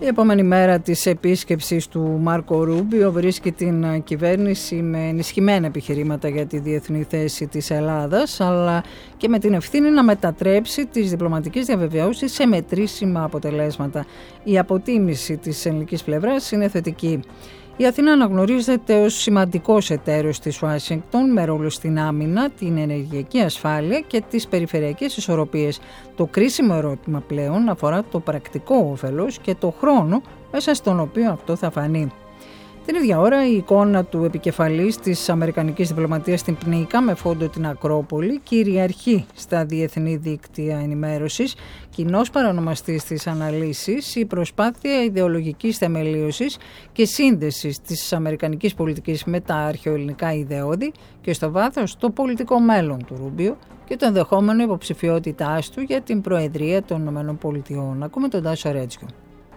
Η επόμενη μέρα της επίσκεψης του Μάρκο Ρούμπιο βρίσκει την κυβέρνηση με ενισχυμένα επιχειρήματα για τη διεθνή θέση της Ελλάδας, αλλά και με την ευθύνη να μετατρέψει τις διπλωματικές διαβεβαιώσεις σε μετρήσιμα αποτελέσματα. Η αποτίμηση της ελληνικής πλευράς είναι θετική. Η Αθήνα αναγνωρίζεται ως σημαντικός εταίρος της Ουάσιγκτον με ρόλο στην άμυνα, την ενεργειακή ασφάλεια και τις περιφερειακές ισορροπίες. Το κρίσιμο ερώτημα πλέον αφορά το πρακτικό όφελος και το χρόνο μέσα στον οποίο αυτό θα φανεί. Την ίδια ώρα η εικόνα του επικεφαλής της Αμερικανικής διπλωματίας στην Πνίκα με φόντο την Ακρόπολη κυριαρχεί στα διεθνή δίκτυα ενημέρωσης. Κοινός παρανομαστής της αναλύσης, η προσπάθεια ιδεολογικής θεμελίωσης και σύνδεσης της αμερικανικής πολιτικής με τα αρχαιοελληνικά ιδεώδη και στο βάθος το πολιτικό μέλλον του Ρούμπιο και το ενδεχόμενο υποψηφιότητάς του για την Προεδρία των ΗΠΑ. Ακούμε τον Τάσο Ρέτσιο.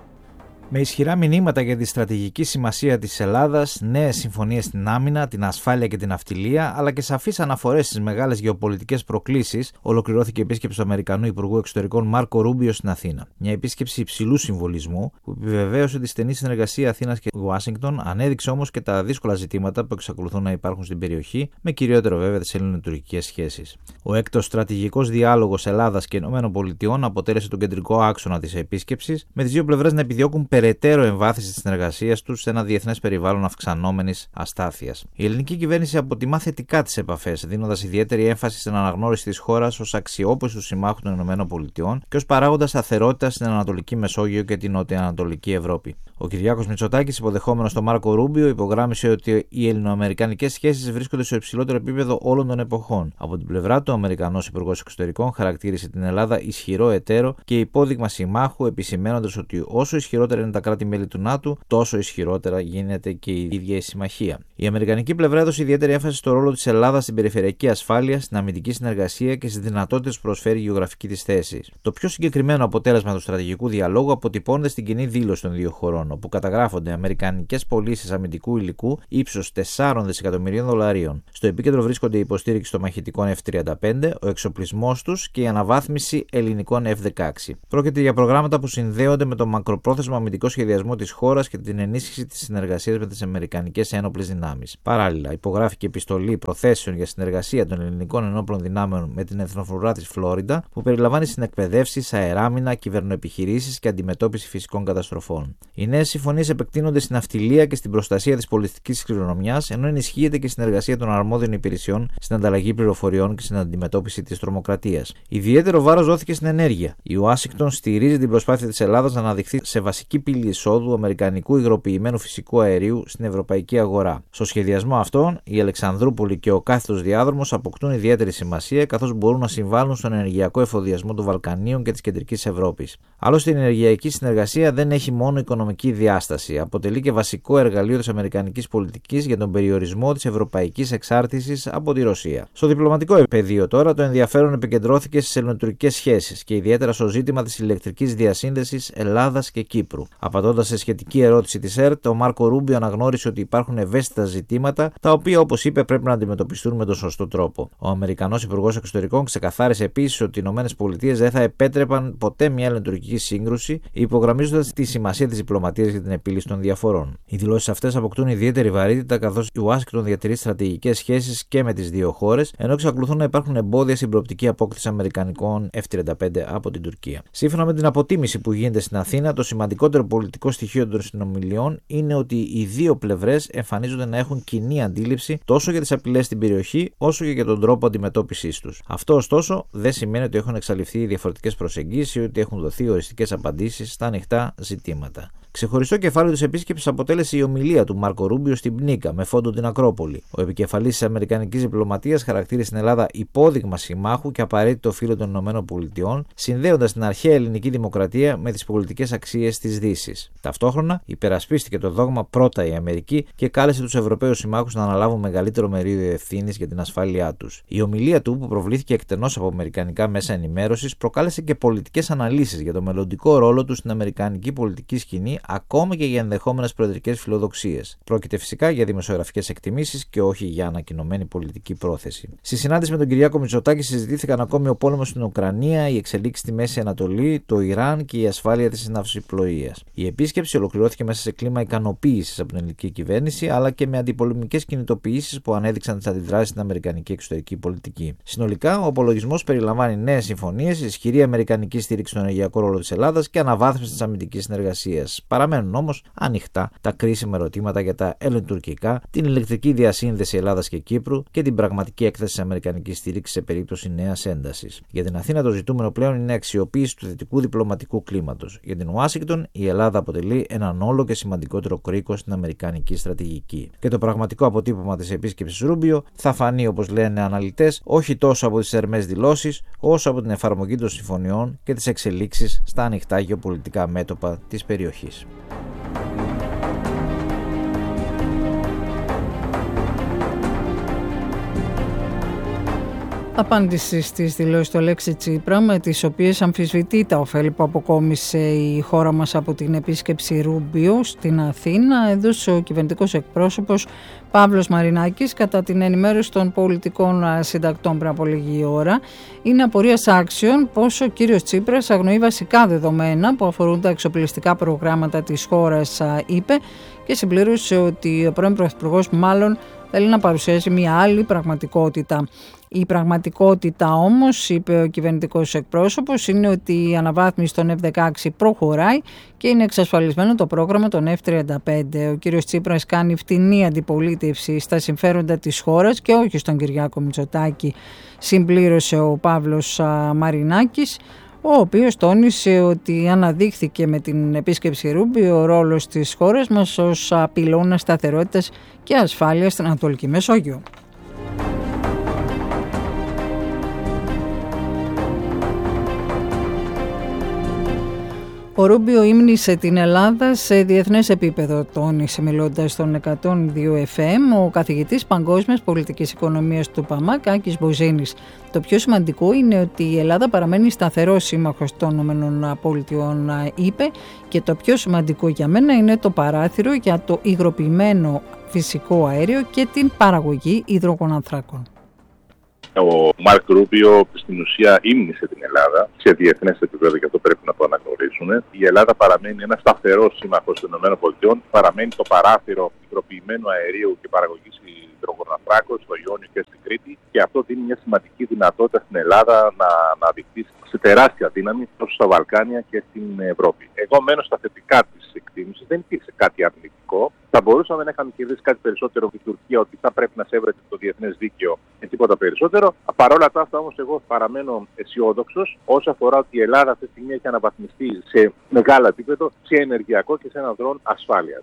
Με ισχυρά μηνύματα για τη στρατηγική σημασία της Ελλάδας, νέες συμφωνίες στην άμυνα, την ασφάλεια και την ναυτιλία, αλλά και σαφείς αναφορές στις μεγάλες γεωπολιτικές προκλήσεις, ολοκληρώθηκε η επίσκεψη του Αμερικανού Υπουργού Εξωτερικών Μάρκο Ρούμπιο στην Αθήνα. Μια επίσκεψη υψηλού συμβολισμού που επιβεβαίωσε τη στενή συνεργασία Αθήνας και Ουάσιγκτον, ανέδειξε όμως και τα δύσκολα ζητήματα που εξακολουθούν να υπάρχουν στην περιοχή, με κυριότερο βέβαια τις ελληνοτουρκικές σχέσεις. Ο έκτος στρατηγικός διάλογος Ελλάδας και ΗΠΑ αποτέλεσε τον κεντρικό άξονα της επίσκεψης, με τις δύο πλευρές να επιδιώκουν περαιτέρω εμβάθυνση της συνεργασίας τους σε ένα διεθνές περιβάλλον αυξανόμενης αστάθειας. Η ελληνική κυβέρνηση αποτιμά θετικά τις επαφές, δίνοντας ιδιαίτερη έμφαση στην αναγνώριση της χώρας ως αξιόπιστου συμμάχου των ΗΠΑ και ως παράγοντα σταθερότητας στην Ανατολική Μεσόγειο και την Νοτιοανατολική Ευρώπη. Ο Κυριάκος Μητσοτάκης, υποδεχόμενος τον Μάρκο Ρούμπιο, υπογράμμισε ότι οι ελληνοαμερικανικές σχέσεις βρίσκονται στο υψηλότερο επίπεδο όλων των εποχών. Από την πλευρά του, ο Αμερικανός Υπουργός Εξωτερικών χαρακτήρισε την Ελλάδα ισχυρό εταίρο και υπόδειγμα συμμάχου, επισημαίνοντας ότι όσο ισχυρότερα είναι τα κράτη-μέλη του ΝΑΤΟ, τόσο ισχυρότερα γίνεται και η ίδια η συμμαχία. Η αμερικανική πλευρά έδωσε ιδιαίτερη έμφαση στο ρόλο της Ελλάδας στην περιφερειακή ασφάλεια, στην αμυντική συνεργασία και στις δυνατότητες που προσφέρει η γεωγραφική της θέση. Το πιο συγκεκριμένο αποτέλεσμα του στρατηγικού διαλόγου αποτυπώνεται στην κοινή δήλωση των δύο χωρών, όπου καταγράφονται αμερικανικές πωλήσεις αμυντικού υλικού ύψους $4 δισεκατομμυρίων. Στο επίκεντρο βρίσκονται η υποστήριξη των μαχητικών F-35, ο εξοπλισμός τους και η αναβάθμιση ελληνικών F-16. Πρόκειται για προγράμματα που συνδέονται με το μακροπρόθεσμο αμυντικό σχεδιασμό της χώρας και την ενίσχυση της συνεργασίας με τις αμερικανικές ένοπλες δυνάμεις. Παράλληλα, υπογράφηκε επιστολή προθέσεων για συνεργασία των ελληνικών ενόπλων δυνάμεων με την Εθνοφρουρά της Φλόριντα, που περιλαμβάνει συνεκπαιδεύσεις, αεράμινα, κυβερνοεπιχειρήσεις και αντιμετώπιση φυσικών καταστροφών. Οι νέες συμφωνίες επεκτείνονται στην ναυτιλία και στην προστασία της πολιτιστικής κληρονομιάς, ενώ ενισχύεται και η συνεργασία των αρμόδιων υπηρεσιών στην ανταλλαγή πληροφοριών και στην αντιμετώπιση της τρομοκρατίας. Ιδιαίτερο βάρος δόθηκε στην ενέργεια. Η Ουάσιγκτον στηρίζει την προσπάθεια της Ελλάδας να αναδειχθεί σε βασική πύλη εισόδου αμερικανικού υγροποιημένου φυσικού αερίου στην ευρωπαϊκή αγορά. Στο σχεδιασμό αυτών, η Αλεξανδρούπολη και ο κάθετος διάδρομος αποκτούν ιδιαίτερη σημασία, καθώς μπορούν να συμβάλλουν στον ενεργειακό εφοδιασμό των Βαλκανίων και της κεντρικής Ευρώπης. Άλλωστε, η ενεργειακή συνεργασία δεν έχει μόνο οικονομική διάσταση. Αποτελεί και βασικό εργαλείο της αμερικανικής πολιτικής για τον περιορισμό της ευρωπαϊκής εξάρτησης από τη Ρωσία. Στο διπλωματικό πεδίο τώρα, το ενδιαφέρον επικεντρώθηκε στις ελληνοτουρκικές σχέσεις και ιδιαίτερα στο ζήτημα της ηλεκτρικής διασύνδεσης Ελλάδας και Κύπρου. Απαντώντας σε σχετική ερώτηση της ΕΡΤ, ο Μάρκο Ρούμπιο αναγνώρισε ότι υπάρχουν ευαίσθητα ζητήματα, τα οποία, όπως είπε, πρέπει να αντιμετωπιστούν με τον σωστό τρόπο. Ο Αμερικανός Υπουργός Εξωτερικών ξεκαθάρισε επίσης ότι οι ΗΠΑ δεν θα επέτρεπαν ποτέ μια ελληνοτουρκική σύγκρουση, υπογραμμίζοντας τη σημασία της διπλωματίας για την επίλυση των διαφορών. Οι δηλώσεις αυτές αποκτούν ιδιαίτερη βαρύτητα, καθώς η Ουάσιγκτον διατηρεί στρατηγικές σχέσεις και με τις δύο χώρες, ενώ εξακολουθούν να υπάρχουν εμπόδια στην προοπτική απόκτηση αμερικανικών F-35 από την Τουρκία. Σύμφωνα με την αποτίμηση που γίνεται στην Αθήνα, το σημαντικότερο πολιτικό στοιχείο των συνομιλιών είναι ότι οι δύο πλευρές εμφανίζονται να έχουν κοινή αντίληψη τόσο για τις απειλές στην περιοχή, όσο και για τον τρόπο αντιμετώπισης τους. Αυτό, ωστόσο, δεν σημαίνει ότι έχουν εξαλειφθεί διαφορετικές προσεγγίσεις ή ότι έχουν δοθεί οριστικές απαντήσεις στα ανοιχτά ζητήματα. Ξεχωριστό κεφάλαιο της επίσκεψης αποτέλεσε η ομιλία του Μάρκο Ρούμπιο στην Πνίκα με φόντο την Ακρόπολη. Ο επικεφαλής της αμερικανικής διπλωματίας χαρακτήρισε την Ελλάδα υπόδειγμα συμμάχου και απαραίτητο φίλο των ΗΠΑ, συνδέοντας την αρχαία ελληνική δημοκρατία με τις πολιτικές αξίες της Δύσης. Ταυτόχρονα, υπερασπίστηκε το δόγμα πρώτα η Αμερική και κάλεσε τους Ευρωπαίους συμμάχους να αναλάβουν μεγαλύτερο μερίδιο ευθύνης για την ασφάλειά τους. Η ομιλία του, που προβλήθηκε εκτενώς από αμερικανικά μέσα ενημέρωσης, προκάλεσε και πολιτικές αναλύσεις για το μελλοντικό ρόλο του στην αμερικανική πολιτική σκηνή, ακόμα και για ενδεχόμενες προεδρικές φιλοδοξίες. Πρόκειται φυσικά για δημοσιογραφικές εκτιμήσεις και όχι για ανακοινωμένη πολιτική πρόθεση. Στη συνάντηση με τον Κυριάκο Μητσοτάκη συζητήθηκαν ακόμη ο πόλεμος στην Ουκρανία, οι εξελίξεις στη Μέση Ανατολή, το Ιράν και η ασφάλεια της ναυσιπλοείας. Η επίσκεψη ολοκληρώθηκε μέσα σε κλίμα ικανοποίησης από την ελληνική κυβέρνηση, αλλά και με αντιπολεμικές κινητοποιήσεις που ανέδειξαν τις αντιδράσεις στην αμερικανική εξωτερική πολιτική. Συνολικά, ο απολογισμός περιλαμβάνει νέες συμφωνίες, ισχυρή αμερικανική στήριξη στον ενεργειακό ρόλο της Ελλάδας και αναβάθμιση της αμυντικής συνεργασίας. Παραμένουν όμως ανοιχτά τα κρίσιμα ερωτήματα για τα ελληνοτουρκικά, την ηλεκτρική διασύνδεση Ελλάδας και Κύπρου και την πραγματική έκθεση της αμερικανικής στήριξης σε περίπτωση νέας έντασης. Για την Αθήνα, το ζητούμενο πλέον είναι αξιοποίηση του θετικού διπλωματικού κλίματος. Για την Ουάσιγκτον, η Ελλάδα αποτελεί έναν όλο και σημαντικότερο κρίκο στην αμερικανική στρατηγική. Και το πραγματικό αποτύπωμα της επίσκεψης Ρούμπιο θα φανεί, όπως λένε αναλυτές, όχι τόσο από τις θερμές δηλώσεις, όσο από την εφαρμογή των συμφωνιών και τις εξελίξεις στα ανοιχτά γεωπολιτικά μέτωπα της περιοχής. Απάντηση στις δηλώσεις του Αλέξη Τσίπρα, με τις οποίες αμφισβητεί τα ωφέλη που αποκόμισε η χώρα μας από την επίσκεψη Ρούμπιο στην Αθήνα, έδωσε ο κυβερνητικός εκπρόσωπος Παύλος Μαρινάκης κατά την ενημέρωση των πολιτικών συντακτών πριν από λίγη ώρα. Είναι απορίας άξιων πως ο κύριος Τσίπρας αγνοεί βασικά δεδομένα που αφορούν τα εξοπλιστικά προγράμματα της χώρας, είπε, και συμπλήρωσε ότι ο πρώην Πρωθυπουργός μάλλον θέλει να παρουσιάσει μια άλλη πραγματικότητα. Η πραγματικότητα όμως, είπε ο κυβερνητικός εκπρόσωπος, είναι ότι η αναβάθμιση των F-16 προχωράει και είναι εξασφαλισμένο το πρόγραμμα των F-35. Ο κύριος Τσίπρας κάνει φτηνή αντιπολίτευση στα συμφέροντα της χώρας και όχι στον Κυριάκο Μητσοτάκη, συμπλήρωσε ο Παύλος Μαρινάκης, ο οποίος τόνισε ότι αναδείχθηκε με την επίσκεψη Ρούμπιο ο ρόλος της χώρας μας ως πυλώνα σταθερότητας και ασφάλειας στην Ανατολική Μεσόγειο. Ο Ρούμπιο ύμνησε την Ελλάδα σε διεθνές επίπεδο, τόνισε μιλώντας στον 102 FM ο καθηγητής παγκόσμιας πολιτικής οικονομίας του ΠΑΜΑΚ, Άκης Μποζίνης. Το πιο σημαντικό είναι ότι η Ελλάδα παραμένει σταθερός σύμμαχος των ΗΠΑ, είπε, και το πιο σημαντικό για μένα είναι το παράθυρο για το υγροποιημένο φυσικό αέριο και την παραγωγή υδρογονανθράκων. Ο Μάρκ Ρούμπιο στην ουσία ύμνησε την Ελλάδα σε διεθνές επίπεδο και αυτό πρέπει να το αναγνωρίσουμε. Η Ελλάδα παραμένει ένα σταθερό σύμμαχος των ΗΠΑ, παραμένει το παράθυρο υγροποιημένου αερίου και παραγωγής υδρογονανθράκων στο Ιόνιο και στην Κρήτη, και αυτό δίνει μια σημαντική δυνατότητα στην Ελλάδα να αναδειχθεί σε τεράστια δύναμη τόσο στα Βαλκάνια και στην Ευρώπη. Εγώ μένω στα θετικά της εκτίμησης, δεν υπήρξε κάτι αρνητικό. Θα μπορούσαμε να είχαμε κερδίσει κάτι περισσότερο από την Τουρκία, ότι θα πρέπει να σέβεται το διεθνές δίκαιο και τίποτα περισσότερο. Παρόλα αυτά όμως, εγώ παραμένω αισιόδοξος όσο αφορά ότι η Ελλάδα αυτή τη στιγμή έχει αναβαθμιστεί σε μεγάλο επίπεδο, σε ενεργειακό και σε έναν δρόμο ασφάλειας.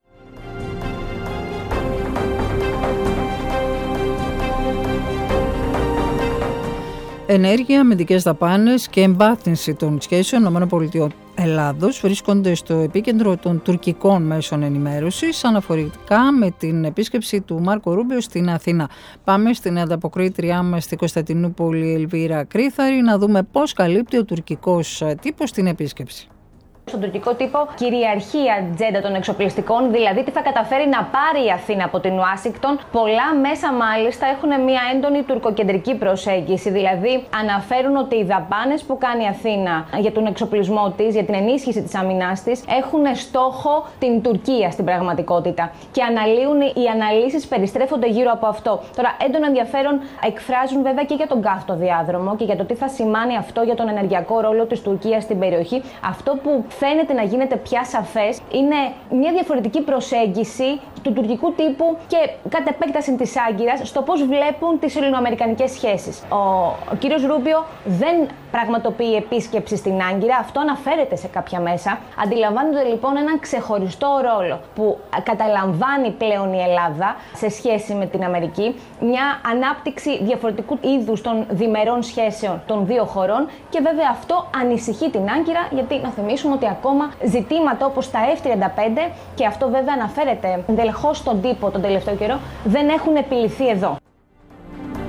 Ενέργεια, αμυντικές δαπάνες και εμβάθυνση των σχέσεων ΗΠΑ-Ελλάδος βρίσκονται στο επίκεντρο των τουρκικών μέσων ενημέρωσης αναφορικά με την επίσκεψη του Μάρκο Ρούμπιο στην Αθήνα. Πάμε στην ανταποκρίτριά μας στην Κωνσταντινούπολη, Ελβίρα Κρίθαρη, να δούμε πώς καλύπτει ο τουρκικός τύπος την επίσκεψη. Στον τουρκικό τύπο κυριαρχεί η ατζέντα των εξοπλιστικών, δηλαδή τι θα καταφέρει να πάρει η Αθήνα από την Ουάσιγκτον. Πολλά μέσα μάλιστα έχουν μια έντονη τουρκοκεντρική προσέγγιση, δηλαδή αναφέρουν ότι οι δαπάνες που κάνει η Αθήνα για τον εξοπλισμό της, για την ενίσχυση της αμυνάς της, έχουν στόχο την Τουρκία στην πραγματικότητα. Και αναλύουν, οι αναλύσεις περιστρέφονται γύρω από αυτό. Τώρα, έντονο ενδιαφέρον εκφράζουν βέβαια και για τον καύτο διάδρομο και για το τι θα σημάνει αυτό για τον ενεργειακό ρόλο της Τουρκίας στην περιοχή. Αυτό που φαίνεται να γίνεται πια σαφές είναι μια διαφορετική προσέγγιση του τουρκικού τύπου και κατ' επέκταση της Άγκυρας στο πώς βλέπουν τις ελληνοαμερικανικές σχέσεις. Ο κύριος Ρούμπιο δεν πραγματοποιεί επίσκεψη στην Άγκυρα, αυτό αναφέρεται σε κάποια μέσα. Αντιλαμβάνονται λοιπόν έναν ξεχωριστό ρόλο που καταλαμβάνει πλέον η Ελλάδα σε σχέση με την Αμερική, μια ανάπτυξη διαφορετικού είδους των διμερών σχέσεων των δύο χωρών, και βέβαια αυτό ανησυχεί την Άγκυρα, γιατί να θυμίσουμε ότι ακόμα ζητήματα όπως τα F-35, και αυτό βέβαια αναφέρεται εντελεχώς στον τύπο τον τελευταίο καιρό, δεν έχουν επιληθεί εδώ.